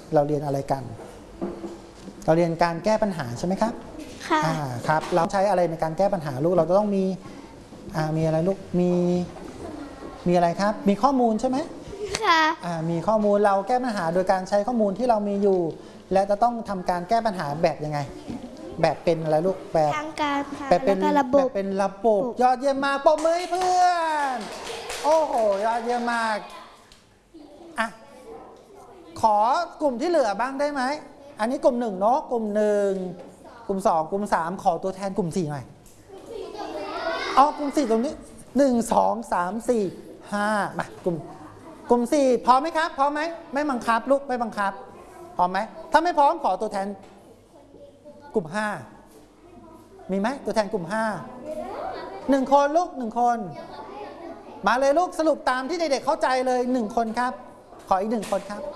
เราเรียนอะไรกันเราเรียนการแก้ปัญหาใช่ไหมครับค่ะครับเราใช้อะไรในการแก้ปัญหาลูกเราจะต้องมีอะไรลูกมีอะไรครับมีข้อมูลใช่ไหมค่ะมีข้อมูลเราแก้ปัญหาโดยการใช้ข้อมูลที่เรามีอยู่และจะต้องทำการแก้ปัญหาแบบยังไงแบบเป็นอะไรลูกแบบทางการแบบเป็นระบบแบบเป็นระบบยอดเยี่ยมมากปรบมือให้เพื่อนโอ้โหยอดเยี่ยมมากอ่ะขอกลุ่มที่เหลือบ้างได้ไหมอันนี้กลุ่ม1เนาะกลุ่ม1กลุ่ม2กลุ่ม3ขอตัวแทนกลุ่ม4หน่อยกลุ่ม4ตรงนี้1 2 3 4 5มากลุ่ม4พร้อมไหมครับพร้อมไหมไม่บังคับลูกไม่บังคับพร้อมไหมถ้าไม่พร้อมขอตัวแทนกลุ่ม5มีไหมตัวแทนกลุ่ม5 1คนลูก1คนมาเลยลูกสรุปตามที่เด็กๆเข้าใจเลย1คนครับขออีก1คนครับ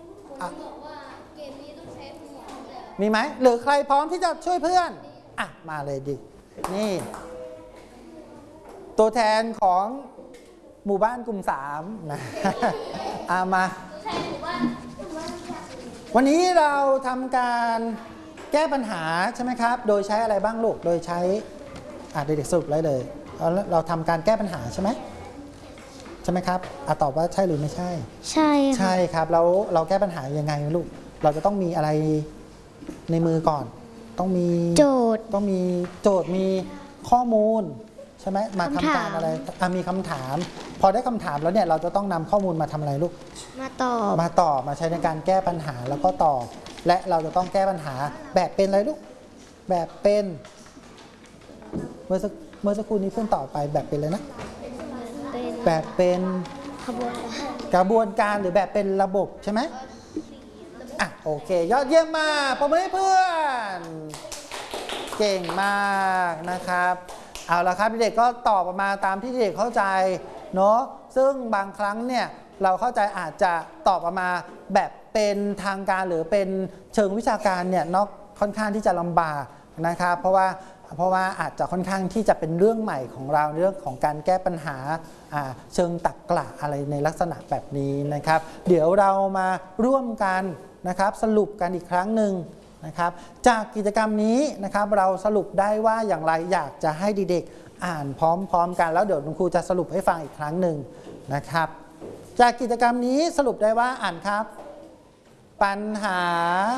มีไหมหรือใครพร้อมที่จะช่วยเพื่อนมาเลยดินี่ตัวแทนของหมู่บ้านกลุ่ม3นะมาวันนี้เราทำการแก้ปัญหาใช่ไหมครับโดยใช้อะไรบ้างลูกโดยใช้เด็กๆสรุปเลยเราทำการแก้ปัญหาใช่ไหมครับตอบว่าใช่หรือไม่ใช่ใช่ครับแล้วเราแก้ปัญหายังไงลูกเราจะต้องมีอะไรในมือก่อนต้องมีโจทย์มีข้อมูลใช่ไหมมาทำการอะไรมีคำถามพอได้คำถามแล้วเนี่ยเราจะต้องนำข้อมูลมาทำอะไรลูกมาตอบมาใช้ในการแก้ปัญหาแล้วก็ตอบและเราจะต้องแก้ปัญหาแบบเป็นอะไรลูกแบบเป็นเมื่อสักครู่นี้เพิ่งตอบไปแบบเป็นเลยนะแบบเป็นกระบวนการหรือแบบเป็นระบบใช่ไหมโอเคยอดเยี่ยมมากปรบมือให้เพื่อนเก่งมากนะครับเอาละครับเด็กก็ตอบออกมาตามที่เด็กเข้าใจเนาะซึ่งบางครั้งเนี่ยเราเข้าใจอาจจะตอบออกมาแบบเป็นทางการหรือเป็นเชิงวิชาการเนี่ยเนาะค่อนข้างที่จะลำบากนะครับเพราะว่าอาจจะค่อนข้างที่จะเป็นเรื่องใหม่ของเราเรื่องของการแก้ปัญหาเชิงตรรกะอะไรในลักษณะแบบนี้นะครับเดี๋ยวเรามาร่วมกันนะครับสรุปกันอีกครั้งหนึ่งนะครับจากกิจกรรมนี้นะครับเราสรุปได้ว่าอย่างไรอยากจะให้เด็กๆอ่านพร้อมๆกันแล้วเดี๋ยวคุณครูจะสรุปให้ฟังอีกครั้งหนึ่งนะครับจากกิจกรรมนี้สรุปได้ว่าอ่านครับปัญหา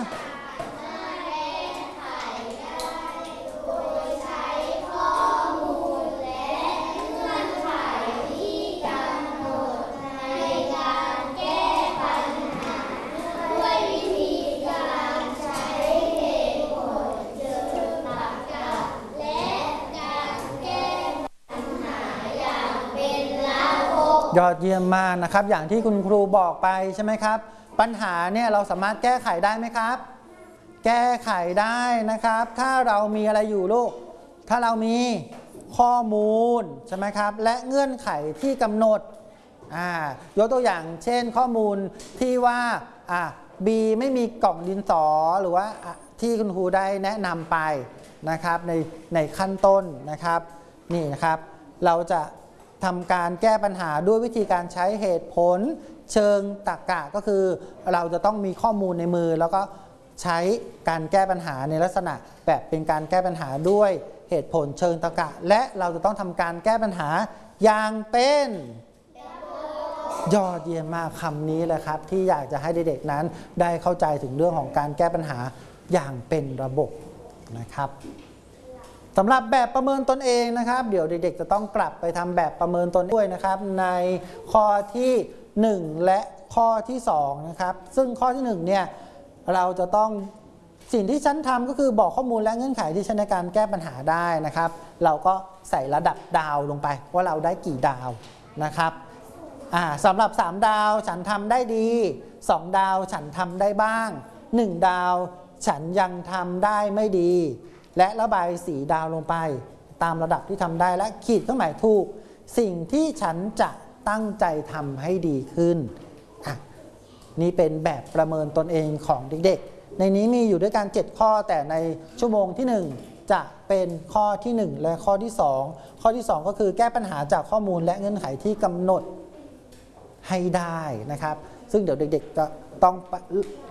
ยอดเยี่ยมมากนะครับอย่างที่คุณครูบอกไปใช่ไหมครับปัญหาเนี่ยเราสามารถแก้ไขได้ไหมครับแก้ไขได้นะครับถ้าเรามีอะไรอยู่ลูกถ้าเรามีข้อมูลใช่ไหมครับและเงื่อนไขที่กำหนดยกตัวอย่างเช่นข้อมูลที่ว่าB ไม่มีกล่องดินสอหรือว่าที่คุณครูได้แนะนำไปนะครับในขั้นต้นนะครับนี่นะครับเราจะทำการแก้ปัญหาด้วยวิธีการใช้เหตุผลเชิงตรรกะก็คือเราจะต้องมีข้อมูลในมือแล้วก็ใช้การแก้ปัญหาในลักษณะแบบเป็นการแก้ปัญหาด้วยเหตุผลเชิงตรรกะและเราจะต้องทำการแก้ปัญหาอย่างเป็นยอดเยี่ยมมากคำนี้แหละครับที่อยากจะให้เด็กๆนั้นได้เข้าใจถึงเรื่องของการแก้ปัญหาอย่างเป็นระบบนะครับสำหรับแบบประเมินตนเองนะครับเดี๋ยวเด็กๆจะต้องกลับไปทำแบบประเมินตนด้วยนะครับในข้อที่1และข้อที่2นะครับซึ่งข้อที่1เนี่ยเราจะต้องสิ่งที่ฉันทำก็คือบอกข้อมูลและเงื่อนไขที่ใช้ในการแก้ปัญหาได้นะครับเราก็ใส่ระดับดาวลงไปว่าเราได้กี่ดาวนะครับสำหรับ3ดาวฉันทำได้ดี2ดาวฉันทำได้บ้าง1ดาวฉันยังทำได้ไม่ดีและระบายสีดาวลงไปตามระดับที่ทำได้และขีดเครื่องหมายถูกสิ่งที่ฉันจะตั้งใจทำให้ดีขึ้นนี่เป็นแบบประเมินตนเองของเด็กๆในนี้มีอยู่ด้วยกัน7ข้อแต่ในชั่วโมงที่1จะเป็นข้อที่1และข้อที่2ข้อที่2ก็คือแก้ปัญหาจากข้อมูลและเงื่อนไขที่กำหนดให้ได้นะครับซึ่งเดี๋ยวเด็กๆจะต้อง